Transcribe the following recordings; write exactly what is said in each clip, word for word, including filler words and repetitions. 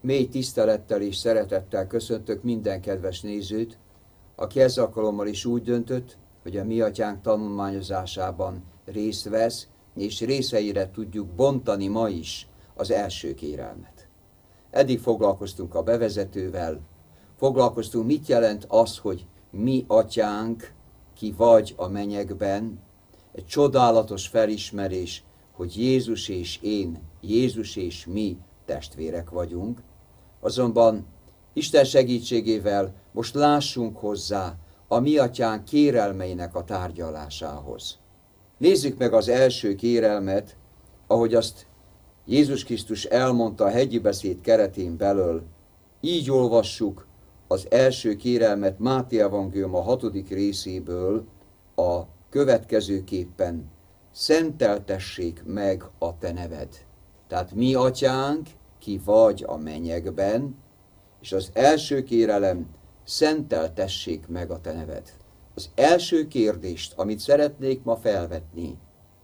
Mély tisztelettel és szeretettel köszöntök minden kedves nézőt, aki ez alkalommal is úgy döntött, hogy a Mi Atyánk tanulmányozásában részt vesz, és részeire tudjuk bontani ma is az első kérelmet. Eddig foglalkoztunk a bevezetővel, foglalkoztunk, mit jelent az, hogy Mi Atyánk, ki vagy a mennyekben, egy csodálatos felismerés, hogy Jézus és én, Jézus és mi testvérek vagyunk. Azonban Isten segítségével most lássunk hozzá a Mi Atyánk kérelmeinek a tárgyalásához. Nézzük meg az első kérelmet, ahogy azt Jézus Krisztus elmondta a hegyi beszéd keretén belül. Így olvassuk az első kérelmet Máté evangélium a hatodik részéből a következőképpen: szenteltessék meg a te neved. Tehát Mi Atyánk, ki vagy a mennyekben, és az első kérelem: szenteltessék meg a te neved. Az első kérdést, amit szeretnék ma felvetni: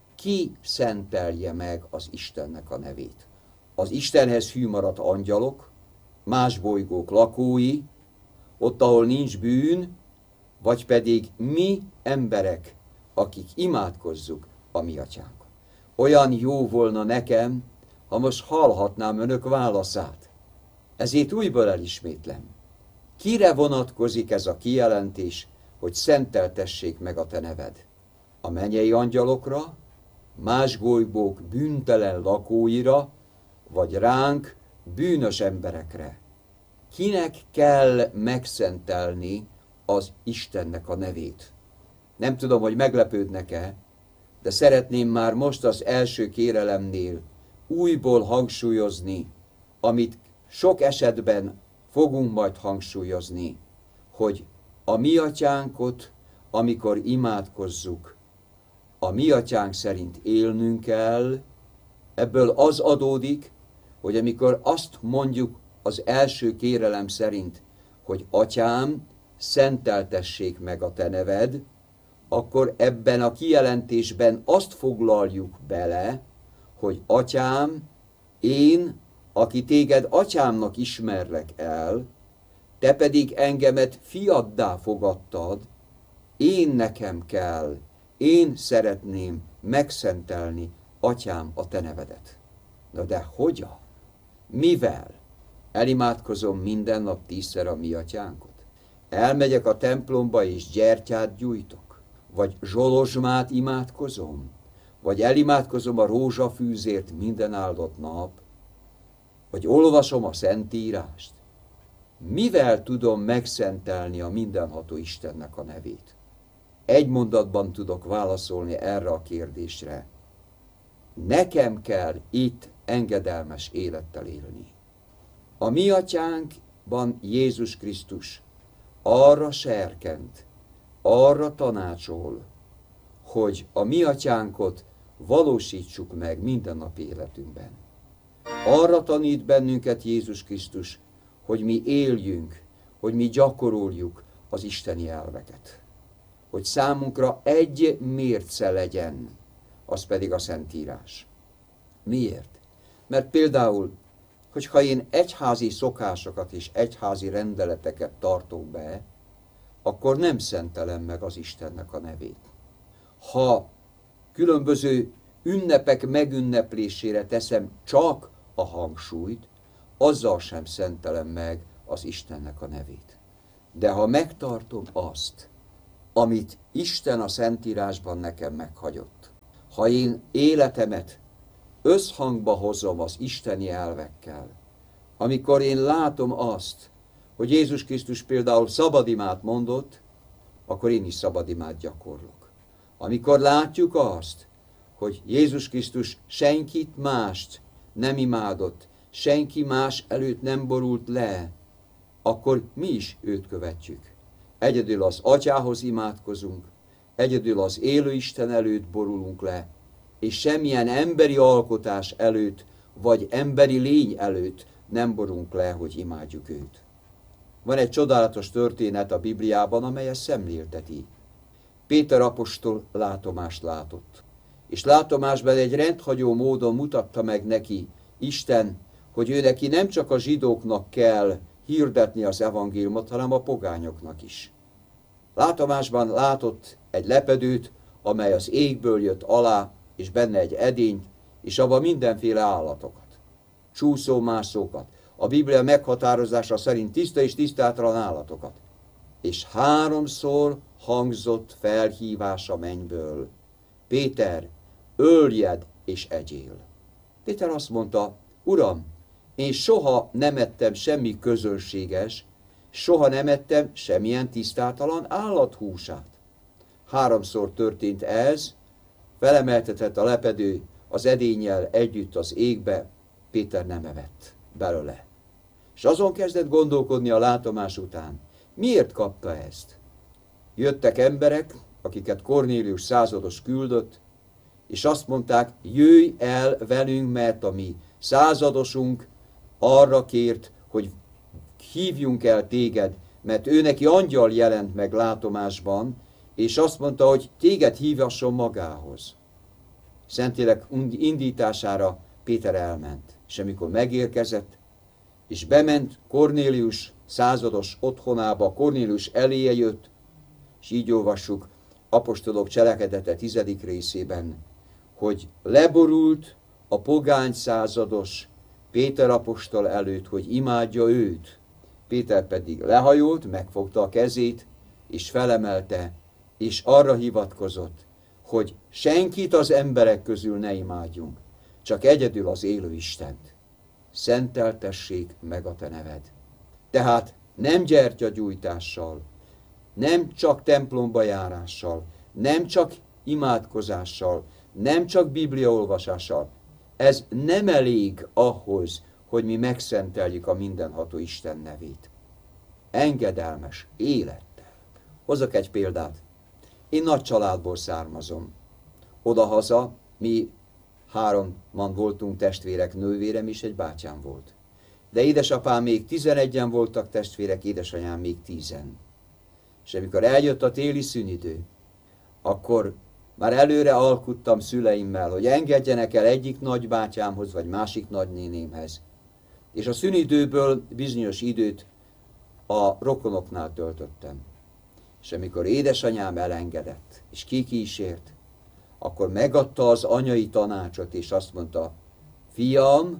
ki szentelje meg az Istennek a nevét? Az Istenhez hű maradt angyalok, más bolygók lakói, ott, ahol nincs bűn, vagy pedig mi emberek, akik imádkozzuk a Mi Atyánkot? Olyan jó volna nekem, ha most hallhatnám önök válaszát. Ezért újból elismétlem. Kire vonatkozik ez a kijelentés, hogy szenteltessék meg a te neved? A mennyei angyalokra, más bolygók bűntelen lakóira, vagy ránk, bűnös emberekre? Kinek kell megszentelni az Istennek a nevét? Nem tudom, hogy meglepődnek-e, de szeretném már most az első kérelemnél újból hangsúlyozni, amit sok esetben fogunk majd hangsúlyozni, hogy a Mi Atyánkot, amikor imádkozzuk, a Mi Atyánk szerint élnünk kell. Ebből az adódik, hogy amikor azt mondjuk az első kérelem szerint, hogy Atyám, szenteltessék meg a te neved, akkor ebben a kijelentésben azt foglaljuk bele, hogy Atyám, én, aki téged atyámnak ismerlek el, te pedig engemet fiaddá fogadtad, én nekem kell, én szeretném megszentelni, Atyám, a te nevedet. Na de hogyan? Mivel? Elimádkozom minden nap tízszer a Mi Atyánkot? Elmegyek a templomba és gyertyát gyújtok? Vagy zsolozsmát imádkozom? Vagy elimádkozom a rózsafűzért minden áldott nap? Vagy olvasom a Szentírást? Mivel tudom megszentelni a mindenható Istennek a nevét? Egy mondatban tudok válaszolni erre a kérdésre. Nekem kell itt engedelmes élettel élni. A Mi Atyánkban Jézus Krisztus arra serkent, arra tanácsol, hogy a Mi Atyánkot valósítsuk meg mindennapi életünkben. Arra tanít bennünket Jézus Krisztus, hogy mi éljünk, hogy mi gyakoroljuk az isteni elveket. Hogy számunkra egy mérce legyen, az pedig a Szentírás. Miért? Mert például, hogyha én egyházi szokásokat és egyházi rendeleteket tartok be, akkor nem szentelem meg az Istennek a nevét. Ha különböző ünnepek megünneplésére teszem csak a hangsúlyt, azzal sem szentelem meg az Istennek a nevét. De ha megtartom azt, amit Isten a Szentírásban nekem meghagyott, ha én életemet összhangba hozom az isteni elvekkel, amikor én látom azt, hogy Jézus Krisztus például szabadimát mondott, akkor én is szabadimát gyakorlok. Amikor látjuk azt, hogy Jézus Krisztus senkit mást nem imádott, senki más előtt nem borult le, akkor mi is őt követjük. Egyedül az Atyához imádkozunk, egyedül az élő Isten előtt borulunk le, és semmilyen emberi alkotás előtt, vagy emberi lény előtt nem borulunk le, hogy imádjuk őt. Van egy csodálatos történet a Bibliában, amely ezt szemlélteti. Péter apostol látomást látott, és látomásban egy rendhagyó módon mutatta meg neki Isten, hogy ő neki nem csak a zsidóknak kell hirdetni az evangéliumot, hanem a pogányoknak is. Látomásban látott egy lepedőt, amely az égből jött alá, és benne egy edényt, és abban mindenféle állatokat, csúszómászókat, a Biblia meghatározása szerint tiszta és tisztátalan állatokat. És háromszor hangzott felhívás a mennyből: Péter, öljed és egyél. Péter azt mondta: Uram, én soha nem ettem semmi közönséges, soha nem ettem semmilyen tisztátalan állathúsát. Háromszor történt ez, felemeltetett a lepedő az edénnyel együtt az égbe, Péter nem evett belőle. És azon kezdett gondolkodni a látomás után, miért kapta ezt? Jöttek emberek, akiket Kornélius százados küldött, és azt mondták: jöjj el velünk, mert a mi századosunk arra kért, hogy hívjunk el téged, mert ő neki angyal jelent meg látomásban, és azt mondta, hogy téged hívasson magához. Szentlélek indítására Péter elment, és amikor megérkezett, és bement Kornélius százados otthonába, Kornélius eléje jött, és így olvassuk apostolok cselekedete tizedik részében, hogy leborult a pogány százados Péter apostol előtt, hogy imádja őt. Péter pedig lehajolt, megfogta a kezét, és felemelte, és arra hivatkozott, hogy senkit az emberek közül ne imádjunk, csak egyedül az élő Istent. Szenteltessék meg a te neved. Tehát nem gyertyagyújtással, nem csak templomba járással, nem csak imádkozással, nem csak bibliaolvasással. Ez nem elég ahhoz, hogy mi megszenteljük a mindenható Isten nevét. Engedelmes élettel. Hozok egy példát. Én nagy családból származom. Odahaza mi háromman voltunk testvérek, nővérem is, egy bátyám volt. De édesapám még tizenegyen voltak testvérek, édesanyám még tízen. És amikor eljött a téli szünidő, akkor már előre alkuttam szüleimmel, hogy engedjenek el egyik nagybátyámhoz, vagy másik nagynénémhez. És a szünidőből bizonyos időt a rokonoknál töltöttem. És amikor édesanyám elengedett, és kikísért, akkor megadta az anyai tanácsot, és azt mondta: fiam,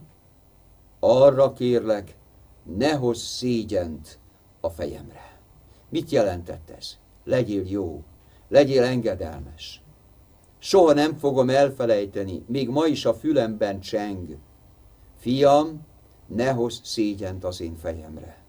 arra kérlek, ne hozz szégyent a fejemre. Mit jelentett ez? Legyél jó, legyél engedelmes. Soha nem fogom elfelejteni, még ma is a fülemben cseng: fiam, ne hozz szégyent az én fejemre.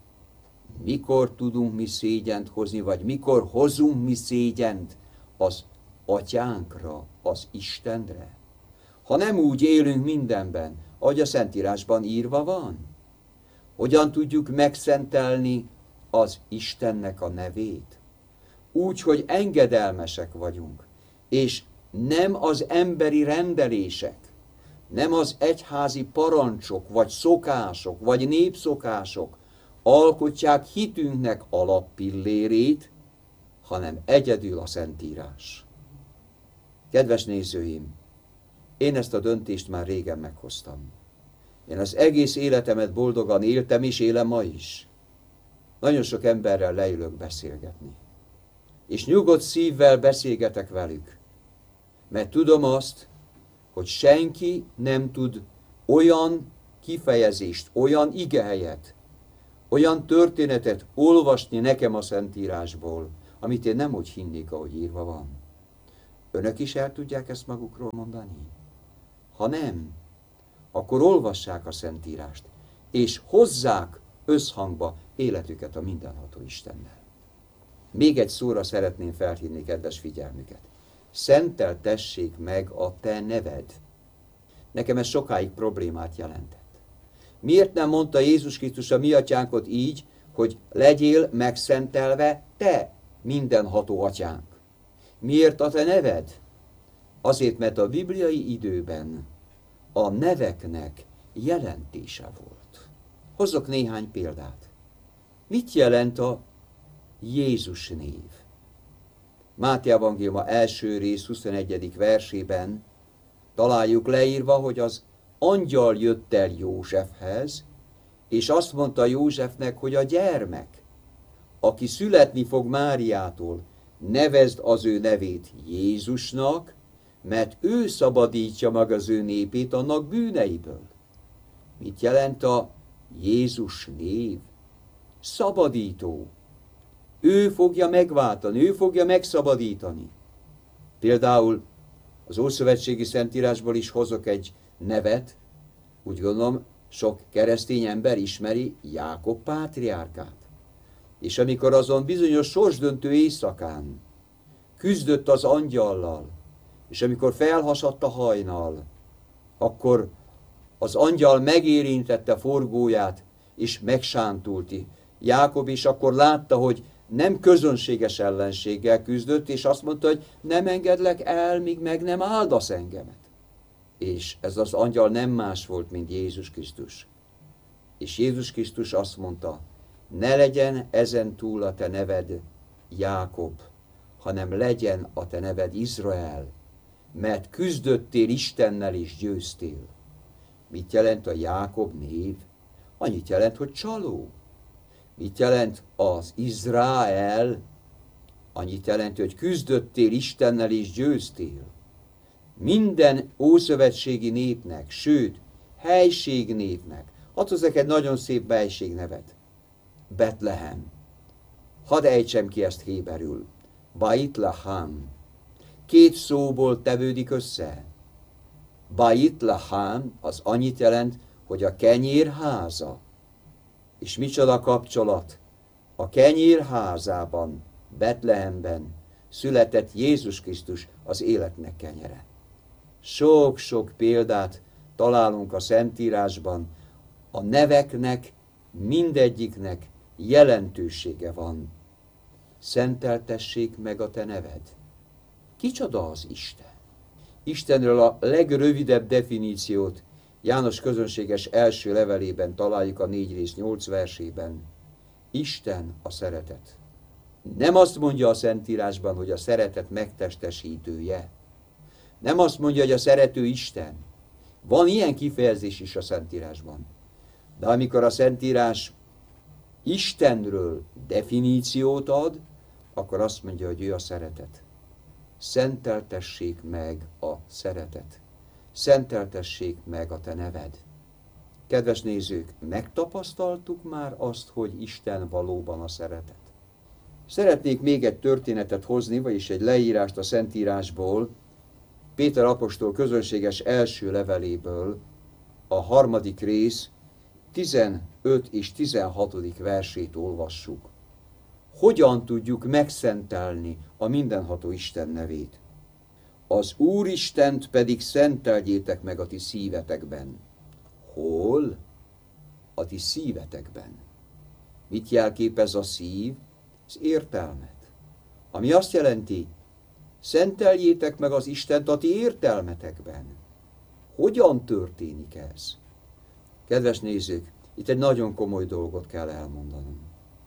Mikor tudunk mi szégyent hozni, vagy mikor hozunk mi szégyent az atyánkra, az Istenre? Ha nem úgy élünk mindenben, ahogy a Szentírásban írva van? Hogyan tudjuk megszentelni az Istennek a nevét? Úgy, hogy engedelmesek vagyunk, és nem az emberi rendelések, nem az egyházi parancsok, vagy szokások, vagy népszokások alkotják hitünknek alappillérét, hanem egyedül a Szentírás. Kedves nézőim, én ezt a döntést már régen meghoztam. Én az egész életemet boldogan éltem, és élem ma is. Nagyon sok emberrel leülök beszélgetni. És nyugodt szívvel beszélgetek velük. Mert tudom azt, hogy senki nem tud olyan kifejezést, olyan igehelyet, olyan történetet olvasni nekem a Szentírásból, amit én nem úgy hinnék, ahogy írva van. Önök is el tudják ezt magukról mondani? Ha nem, akkor olvassák a Szentírást, és hozzák összhangba életüket a mindenható Istennel. Még egy szóra szeretném felhívni kedves figyelmüket. Szenteltessék meg a te neved. Nekem ez sokáig problémát jelentett. Miért nem mondta Jézus Krisztus a mi atyánkot így, hogy legyél megszentelve te, mindenható atyánk? Miért a te neved? Azért, mert a bibliai időben a neveknek jelentése volt. Hozzok néhány példát. Mit jelent a Jézus név? Máté evangéliuma első rész huszonegyedik versében találjuk leírva, hogy az angyal jött el Józsefhez, és azt mondta Józsefnek, hogy a gyermek, aki születni fog Máriától, nevezd az ő nevét Jézusnak, mert ő szabadítja meg az ő népét annak bűneiből. Mit jelent a Jézus név? Szabadító. Ő fogja megváltani, ő fogja megszabadítani. Például az Ószövetségi Szentírásból is hozok egy nevet, úgy gondolom, sok keresztény ember ismeri Jákob pátriárkát. És amikor azon bizonyos sorsdöntő éjszakán küzdött az angyallal, és amikor felhasadt a hajnal, akkor az angyal megérintette forgóját, és megsántult. Jákob is akkor látta, hogy nem közönséges ellenséggel küzdött, és azt mondta, hogy nem engedlek el, míg meg nem áldasz engemet. És ez az angyal nem más volt, mint Jézus Krisztus. És Jézus Krisztus azt mondta, ne legyen ezen túl a te neved Jákob, hanem legyen a te neved Izrael, mert küzdöttél Istennel és győztél. Mit jelent a Jákob név? Annyit jelent, hogy csaló. Mit jelent az Izrael? Annyit jelent, hogy küzdöttél Istennel és győztél. Minden ószövetségi népnek, sőt, helységnévnek, hadd hozzak egy nagyon szép helységnevet. Betlehem. Hadd ejtsem ki ezt héberül. Bait Lahem. Két szóból tevődik össze. Bait Lahem az annyit jelent, hogy a kenyér háza. És micsoda kapcsolat? A kenyér házában, Betlehemben született Jézus Krisztus, az életnek kenyere. Sok-sok példát találunk a Szentírásban. A neveknek, mindegyiknek jelentősége van. Szenteltessék meg a te neved. Kicsoda az Isten? Istenről a legrövidebb definíciót János közönséges első levelében találjuk a négy rész nyolc versében. Isten a szeretet. Nem azt mondja a Szentírásban, hogy a szeretet megtestesítője. Nem azt mondja, hogy a szerető Isten. Van ilyen kifejezés is a Szentírásban. De amikor a Szentírás Istenről definíciót ad, akkor azt mondja, hogy ő a szeretet. Szenteltessék meg a szeretet. Szenteltessék meg a te neved. Kedves nézők, megtapasztaltuk már azt, hogy Isten valóban a szeretet. Szeretnék még egy történetet hozni, vagyis egy leírást a Szentírásból, Péter apostol közönséges első leveléből, a harmadik rész, tizenöt és tizenhatodik versét olvassuk. Hogyan tudjuk megszentelni a mindenható Isten nevét? Az Úristent pedig szenteljétek meg a ti szívetekben. Hol? A ti szívetekben. Mit jelképez a szív? Az értelmet. Ami azt jelenti, szenteljétek meg az Istent a ti értelmetekben. Hogyan történik ez? Kedves nézők, itt egy nagyon komoly dolgot kell elmondanom.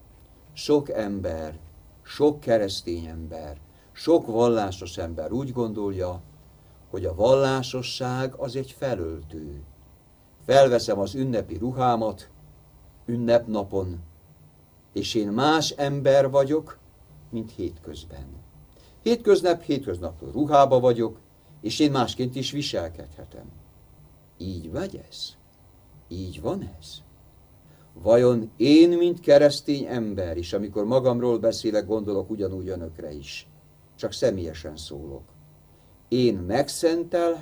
Sok ember, sok keresztény ember, sok vallásos ember úgy gondolja, hogy a vallásosság az egy felöltő. Felveszem az ünnepi ruhámat ünnepnapon, és én más ember vagyok, mint hétközben. Hétköznap, hétköznap ruhába vagyok, és én másként is viselkedhetem. Így vagy ez? Így van ez? Vajon én, mint keresztény ember is, amikor magamról beszélek, gondolok ugyanúgy önökre is, csak személyesen szólok. Én